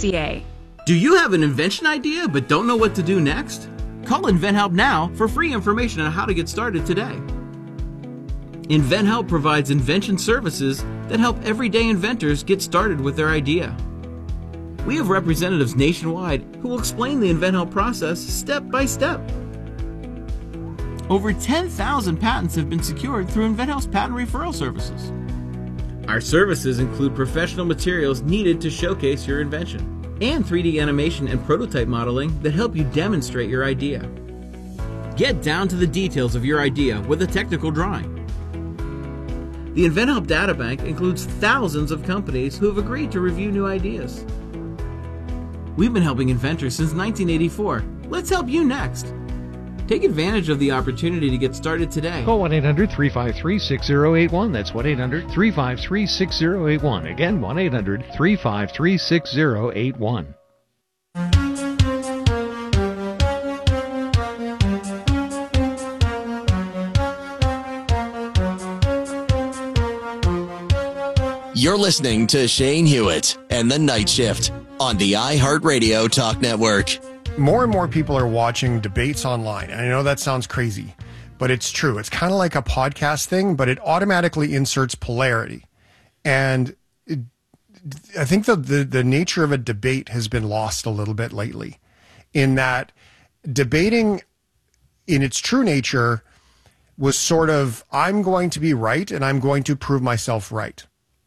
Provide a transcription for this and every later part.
InventHelp.ca. Do you have an invention idea but don't know what to do next? Call InventHelp now for free information on how to get started today. InventHelp provides invention services that help everyday inventors get started with their idea. We have representatives nationwide who will explain the InventHelp process step by step. Over 10,000 patents have been secured through InventHelp's patent referral services. Our services include professional materials needed to showcase your invention, and 3D animation and prototype modeling that help you demonstrate your idea. Get down to the details of your idea with a technical drawing. The InventHelp Databank includes thousands of companies who have agreed to review new ideas. We've been helping inventors since 1984. Let's help you next. Take advantage of the opportunity to get started today. Call 1-800-353-6081. That's 1-800-353-6081. Again, 1-800-353-6081. You're listening to Shane Hewitt and The Night Shift on the iHeartRadio Talk Network. More and more people are watching debates online. And I know that sounds crazy, but it's true. It's kind of like a podcast thing, but it automatically inserts polarity. And I think the nature of a debate has been lost a little bit lately, in that debating in its true nature was sort of, I'm going to be right and I'm going to prove myself right.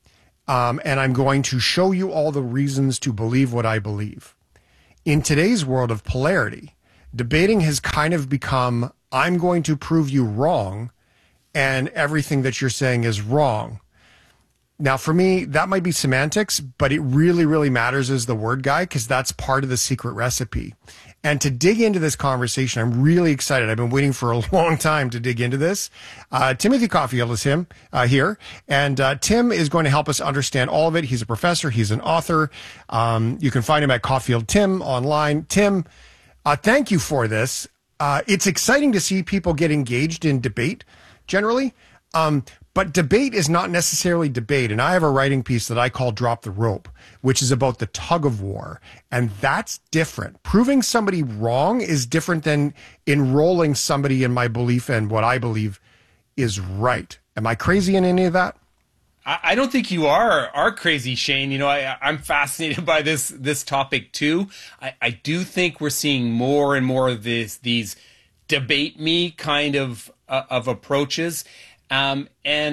And I'm going to show you all the reasons to believe what I believe. In today's world of polarity, debating has kind of become, I'm going to prove you wrong, and everything that you're saying is wrong. Now, for me, that might be semantics, but it really, really matters as the word guy, because that's part of the secret recipe. And to dig into this conversation, I'm really excited. I've been waiting for a long time to dig into this. Timothy Caulfield is here, and Tim is going to help us understand all of it. He's a professor. He's an author. You can find him at Caulfield Tim online. Tim, thank you for this. It's exciting to see people get engaged in debate generally. But debate is not necessarily debate. And I have a writing piece that I call Drop the Rope, which is about the tug of war. And that's different. Proving somebody wrong is different than enrolling somebody in my belief and what I believe is right. Am I crazy in any of that? I don't think you are crazy, Shane. You know, I'm fascinated by this topic too. I do think we're seeing more and more of these debate me kind of approaches. And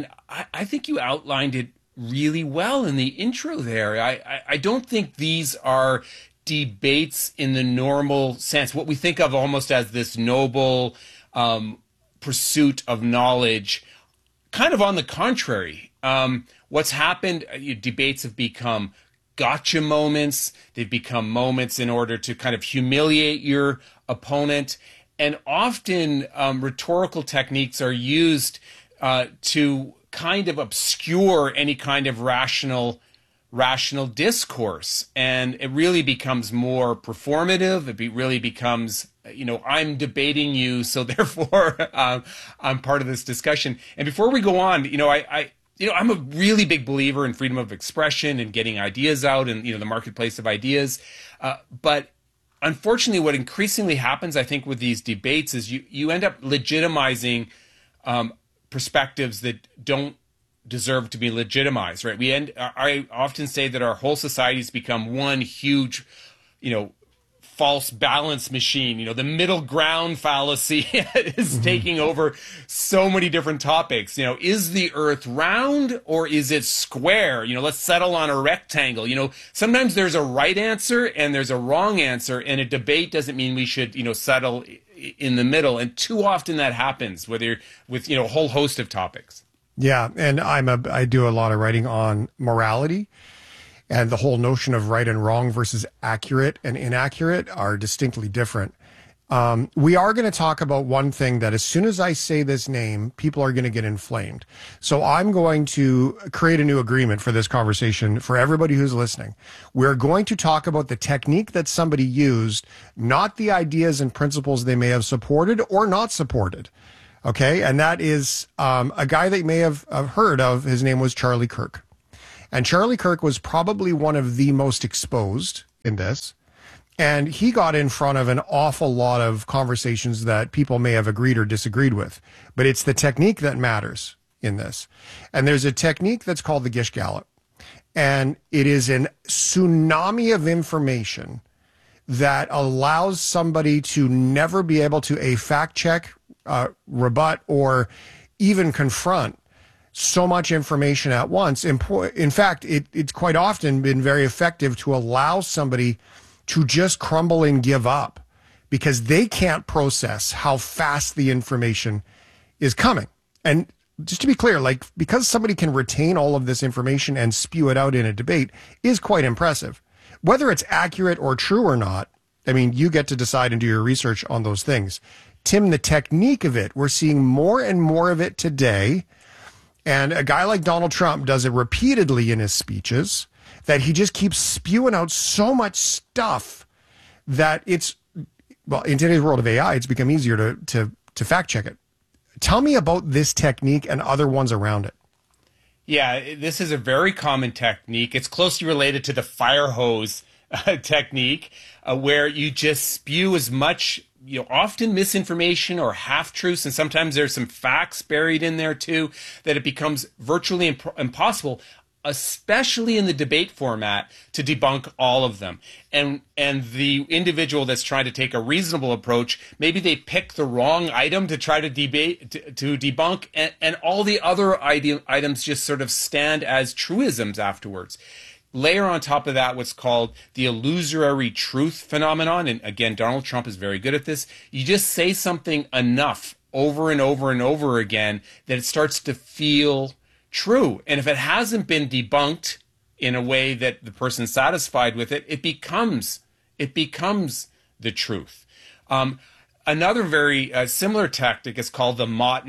I think you outlined it really well in the intro there. I don't think these are debates in the normal sense, what we think of almost as this noble pursuit of knowledge. Kind of on the contrary, what's happened, debates have become gotcha moments. They've become moments in order to kind of humiliate your opponent. And often rhetorical techniques are used to kind of obscure any kind of rational discourse. And it really becomes more performative. It really becomes, I'm debating you, so therefore I'm part of this discussion. And before we go on, I'm a really big believer in freedom of expression and getting ideas out and, the marketplace of ideas. But unfortunately, what increasingly happens, I think, with these debates is you end up legitimizing perspectives that don't deserve to be legitimized, right? I often say that our whole society's become one huge, false balance machine. The middle ground fallacy is taking over so many different topics. Is the earth round or is it square? Let's settle on a rectangle. Sometimes there's a right answer and there's a wrong answer, and a debate doesn't mean we should, settle in the middle. And too often that happens, whether you're with, a whole host of topics. Yeah. And I do a lot of writing on morality, and the whole notion of right and wrong versus accurate and inaccurate are distinctly different. We are going to talk about one thing that as soon as I say this name, people are going to get inflamed. So I'm going to create a new agreement for this conversation for everybody who's listening. We're going to talk about the technique that somebody used, not the ideas and principles they may have supported or not supported. Okay. And that is a guy that you may have heard of. His name was Charlie Kirk. And Charlie Kirk was probably one of the most exposed, in this. And he got in front of an awful lot of conversations that people may have agreed or disagreed with. But it's the technique that matters in this. And there's a technique that's called the Gish Gallop. And it is a tsunami of information that allows somebody to never be able to fact check, rebut, or even confront so much information at once. In fact, it's quite often been very effective to allow somebody to just crumble and give up because they can't process how fast the information is coming. And just to be clear, like, because somebody can retain all of this information and spew it out in a debate is quite impressive. Whether it's accurate or true or not, I mean, you get to decide and do your research on those things. Tim, the technique of it, we're seeing more and more of it today. And a guy like Donald Trump does it repeatedly in his speeches, that he just keeps spewing out so much stuff that it's, well, in today's world of AI, it's become easier to fact check it. Tell me about this technique and other ones around it. Yeah, this is a very common technique. It's closely related to the fire hose technique, where you just spew as much, often misinformation or half-truths, and sometimes there's some facts buried in there too, that it becomes virtually impossible, especially in the debate format, to debunk all of them. And the individual that's trying to take a reasonable approach, maybe they pick the wrong item to try to debunk, and all the other items just sort of stand as truisms afterwards. Layer on top of that what's called the illusory truth phenomenon. And again, Donald Trump is very good at this. You just say something enough over and over and over again that it starts to feel true. And if it hasn't been debunked in a way that the person's satisfied with it, it becomes the truth. Another very similar tactic is called the Mott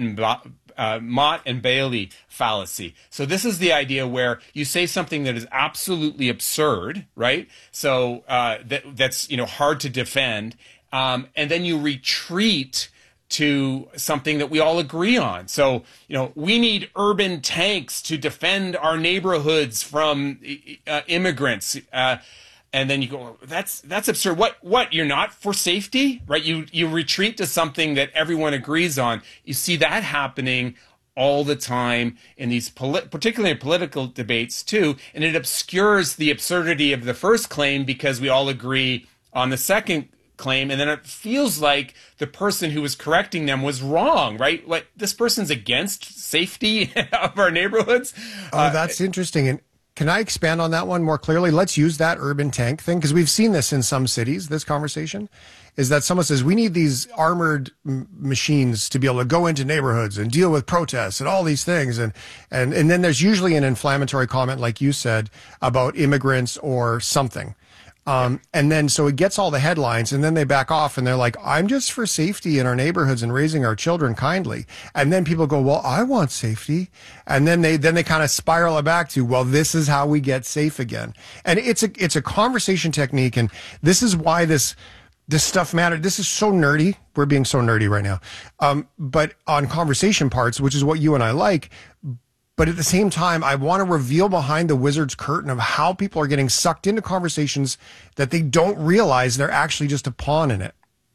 and Bailey fallacy. So this is the idea where you say something that is absolutely absurd, right? So that's hard to defend, and then you retreat to something that we all agree on. So we need urban tanks to defend our neighborhoods from immigrants. And then you go, that's absurd. What? You're not for safety, right? You retreat to something that everyone agrees on. You see that happening all the time in these particularly political debates too, and it obscures the absurdity of the first claim because we all agree on the second claim, and then it feels like the person who was correcting them was wrong, right? Like, this person's against safety of our neighborhoods. Oh, that's interesting. And can I expand on that one more clearly? Let's use that urban tank thing, because we've seen this in some cities, this conversation, is that someone says, we need these armored machines to be able to go into neighborhoods and deal with protests and all these things. And then there's usually an inflammatory comment, like you said, about immigrants or something. And then so it gets all the headlines, and then they back off and they're like, I'm just for safety in our neighborhoods and raising our children kindly. And then people go, well, I want safety. And then they kind of spiral it back to, well, this is how we get safe again. And it's a conversation technique. And this is why this stuff matters. This is so nerdy. We're being so nerdy right now. But on conversation parts, which is what you and I like. But at the same time, I want to reveal behind the wizard's curtain of how people are getting sucked into conversations that they don't realize they're actually just a pawn in it.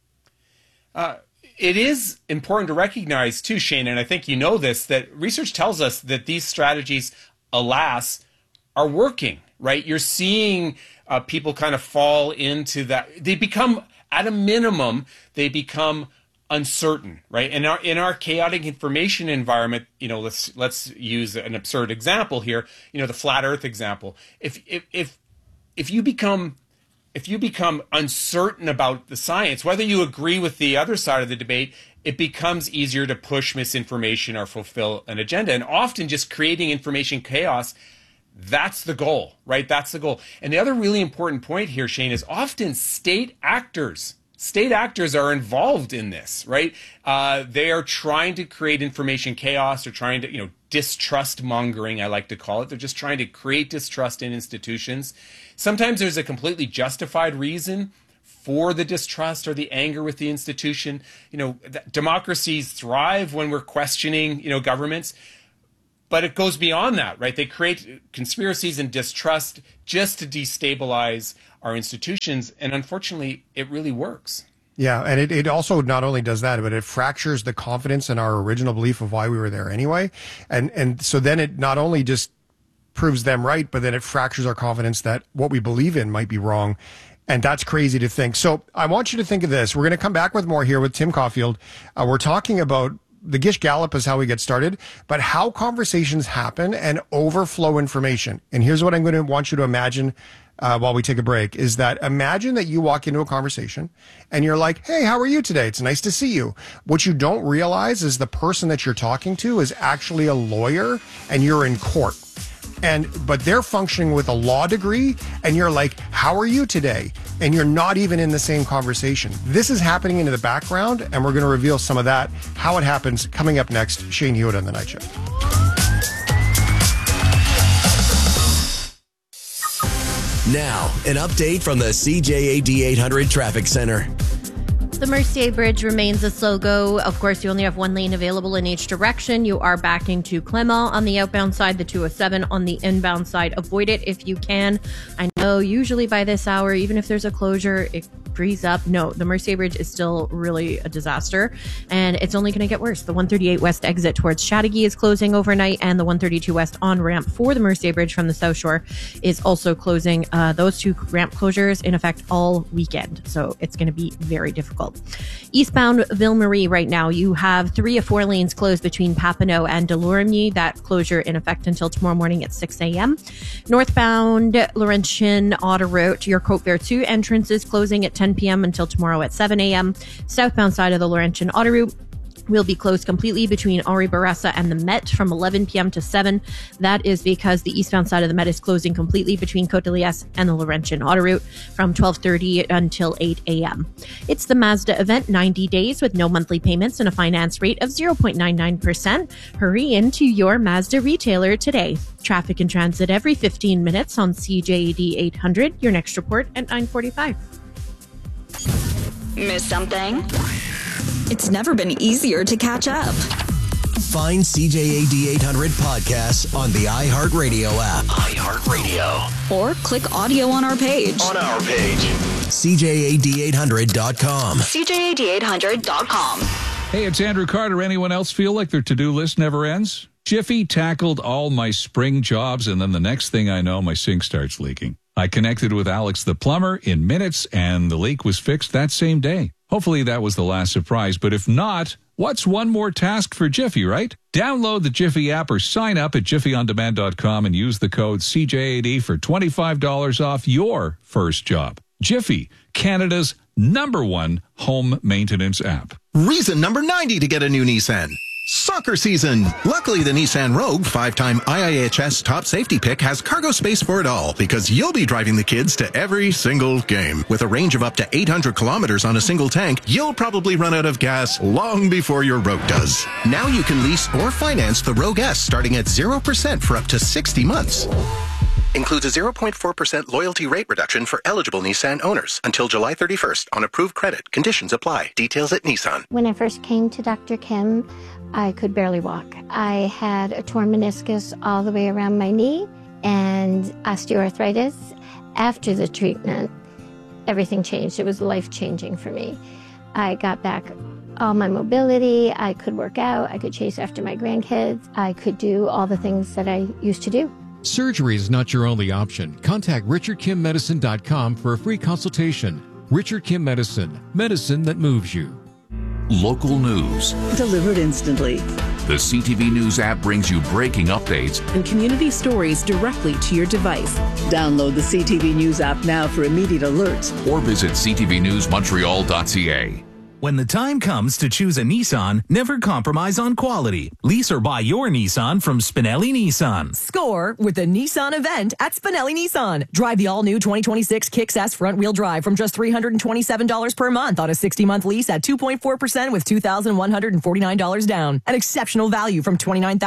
It is important to recognize too, Shane, and I think you know this, that research tells us that these strategies, alas, are working, right? You're seeing people kind of fall into that. They become, at a minimum, they become uncertain, right? In our chaotic information environment, let's use an absurd example here. The flat Earth example. If you become uncertain about the science, whether you agree with the other side of the debate, it becomes easier to push misinformation or fulfill an agenda. And often just creating information chaos, that's the goal, right? That's the goal. And the other really important point here, Shane, is often state actors are involved in this, right? They are trying to create information chaos. They're trying to, distrust mongering, I like to call it. They're just trying to create distrust in institutions. Sometimes there's a completely justified reason for the distrust or the anger with the institution. Democracies thrive when we're questioning, governments. But it goes beyond that, right? They create conspiracies and distrust just to destabilize our institutions. And unfortunately, it really works. Yeah, and it also not only does that, but it fractures the confidence in our original belief of why we were there anyway. And so then it not only just proves them right, but then it fractures our confidence that what we believe in might be wrong. And that's crazy to think. So I want you to think of this. We're going to come back with more here with Tim Caulfield. We're talking about the Gish Gallop is how we get started, but how conversations happen and overflow information. And here's what I'm going to want you to imagine while we take a break is that imagine that you walk into a conversation and you're like, hey, how are you today? It's nice to see you. What you don't realize is the person that you're talking to is actually a lawyer and you're in court. But they're functioning with a law degree and you're like, how are you today? And you're not even in the same conversation. This is happening in the background and we're going to reveal some of that, how it happens, coming up next. Shane Hewitt on The Night Shift. Now, an update from the CJAD 800 Traffic Center. The Mercier Bridge remains a slow go. Of course, you only have one lane available in each direction. You are backing to Clement on the outbound side, the 207 on the inbound side. Avoid it if you can. I know usually by this hour, even if there's a closure, it frees up. No, the Mercier Bridge is still really a disaster, and it's only going to get worse. The 138 West exit towards Chateauguay is closing overnight, and the 132 West on-ramp for the Mercier Bridge from the South Shore is also closing. Those two ramp closures in effect all weekend, so it's going to be very difficult. Eastbound Ville Marie right now, you have 3 of 4 lanes closed between Papineau and Delorme. That closure in effect until tomorrow morning at 6 a.m. Northbound Laurentian Autoroute, your Côte-Vertu entrance is closing at 10 p.m. until tomorrow at 7 a.m. Southbound side of the Laurentian Autoroute will be closed completely between Henri Bourassa and the Met from 11 p.m. to 7. That is because the eastbound side of the Met is closing completely between Côte-de-Liesse and the Laurentian Autoroute from 12:30 until 8 a.m. It's the Mazda event, 90 days with no monthly payments and a finance rate of 0.99%. Hurry into your Mazda retailer today. Traffic and transit every 15 minutes on CJAD 800. Your next report at 9:45. Miss something? It's never been easier to catch up. Find CJAD 800 podcasts on the iHeartRadio app. iHeartRadio. Or click audio on our page. CJAD800.com. CJAD800.com. Hey, it's Andrew Carter. Anyone else feel like their to-do list never ends? Jiffy tackled all my spring jobs, and then the next thing I know, my sink starts leaking. I connected with Alex the plumber in minutes, and the leak was fixed that same day. Hopefully that was the last surprise, but if not, what's one more task for Jiffy, right? Download the Jiffy app or sign up at jiffyondemand.com and use the code CJAD for $25 off your first job. Jiffy, Canada's #1 home maintenance app. Reason number 90 to get a new Nissan. Soccer season. Luckily, the Nissan Rogue 5-time IIHS top safety pick has cargo space for it all because you'll be driving the kids to every single game. With a range of up to 800 kilometers on a single tank, you'll probably run out of gas long before your Rogue does. Now you can lease or finance the Rogue S starting at 0% for up to 60 months. Includes a 0.4% loyalty rate reduction for eligible Nissan owners until July 31st on approved credit. Conditions apply. Details at Nissan. When I first came to Dr. Kim, I could barely walk. I had a torn meniscus all the way around my knee and osteoarthritis. After the treatment, everything changed. It was life-changing for me. I got back all my mobility. I could work out. I could chase after my grandkids. I could do all the things that I used to do. Surgery is not your only option. Contact RichardKimMedicine.com for a free consultation. Richard Kim Medicine, medicine that moves you. Local news. Delivered instantly. The CTV News app brings you breaking updates and community stories directly to your device. Download the CTV News app now for immediate alerts. Or visit ctvnewsmontreal.ca. When the time comes to choose a Nissan, never compromise on quality. Lease or buy your Nissan from Spinelli Nissan. Score with the Nissan event at Spinelli Nissan. Drive the all-new 2026 Kicks S front-wheel drive from just $327 per month on a 60-month lease at 2.4% with $2,149 down. An exceptional value from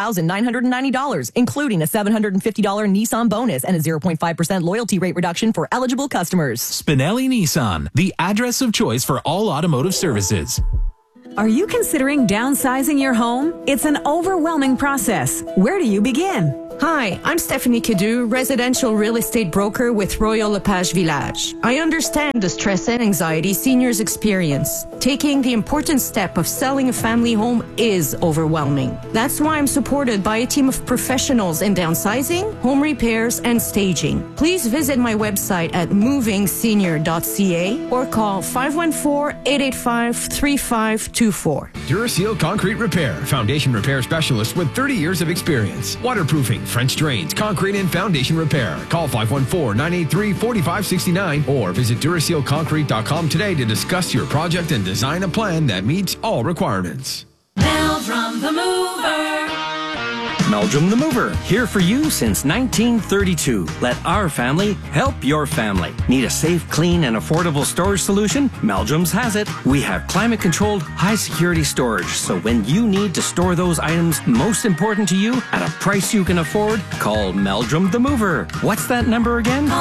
$29,990, including a $750 Nissan bonus and a 0.5% loyalty rate reduction for eligible customers. Spinelli Nissan, the address of choice for all automotive services. Are you considering downsizing your home? It's an overwhelming process. Where do you begin? Hi, I'm Stephanie Cadu, residential real estate broker with Royal LePage Village. I understand the stress and anxiety seniors experience. Taking the important step of selling a family home is overwhelming. That's why I'm supported by a team of professionals in downsizing, home repairs, and staging. Please visit my website at movingsenior.ca or call 514-885-3524. Duraseal Concrete Repair, foundation repair specialist with 30 years of experience. Waterproofing, French drains, concrete and foundation repair. Call 514-983-4569 or visit DurasealConcrete.com today to discuss your project and design a plan that meets all requirements. Meldrum the Mover. Meldrum the Mover, here for you since 1932. Let our family help your family. Need a safe, clean, and affordable storage solution? Meldrum's has it. We have climate-controlled, high-security storage, so when you need to store those items most important to you at a price you can afford, call Meldrum the Mover. What's that number again?